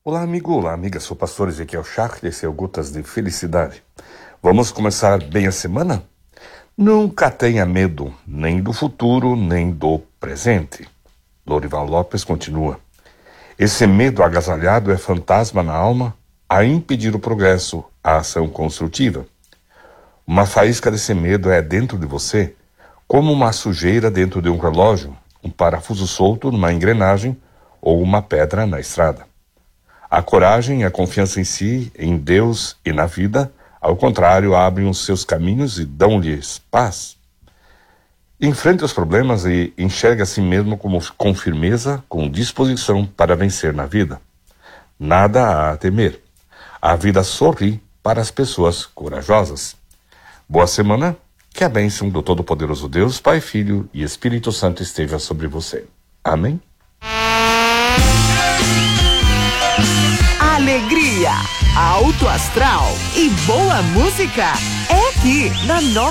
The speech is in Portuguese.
Olá, amigo. Olá, amiga. Sou o pastor Ezequiel Schacht e esse é o Gotas de Felicidade. Vamos começar bem a semana? Nunca tenha medo, nem do futuro, nem do presente. Lorival Lopes continua. Esse medo agasalhado é fantasma na alma a impedir o progresso, a ação construtiva. Uma faísca desse medo é dentro de você, como uma sujeira dentro de um relógio, um parafuso solto numa engrenagem ou uma pedra na estrada. A coragem e a confiança em si, em Deus e na vida, ao contrário, abrem os seus caminhos e dão-lhes paz. Enfrente os problemas e enxergue a si mesmo com firmeza, com disposição para vencer na vida. Nada há a temer. A vida sorri para as pessoas corajosas. Boa semana, que a bênção do Todo-Poderoso Deus, Pai, Filho e Espírito Santo esteja sobre você. Amém? Alegria, alto astral e boa música é aqui na Nova